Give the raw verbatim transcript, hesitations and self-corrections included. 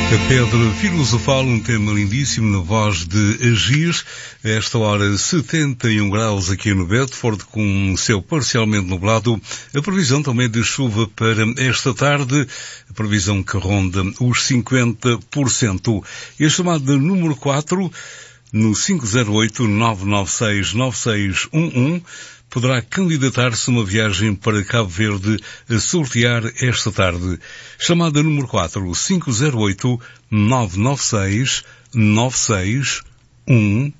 A Pedra Filosofal, um tema lindíssimo na voz de Agir. A esta hora setenta e um graus aqui no Bedford, com um céu parcialmente nublado. A previsão também de chuva para esta tarde, a previsão que ronda os cinquenta por cento. E a chamada número quatro, no cinco zero oito, nove nove seis, nove seis um um, poderá candidatar-se a uma viagem para Cabo Verde a sortear esta tarde. Chamada número quatro, cinco zero oito, nove nove seis, nove seis um